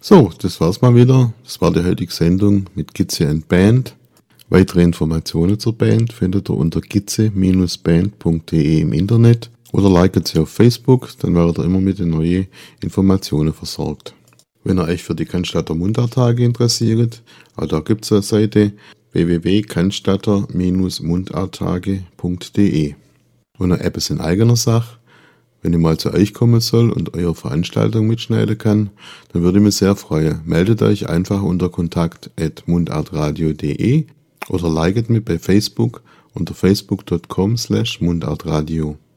So, das war's mal wieder. Das war die heutige Sendung mit Gitze and Band. Weitere Informationen zur Band findet ihr unter gitze-band.de im Internet oder liket sie auf Facebook, dann werdet ihr immer mit den neuen Informationen versorgt. Wenn ihr euch für die Cannstatter Mundarttage interessiert, auch da gibt es eine Seite www.cannstatter-mundarttage.de. Und noch etwas in eigener Sache: Wenn ich mal zu euch kommen soll und eure Veranstaltung mitschneiden kann, dann würde ich mich sehr freuen. Meldet euch einfach unter kontakt@mundartradio.de oder liket mich bei Facebook unter facebook.com/mundartradio.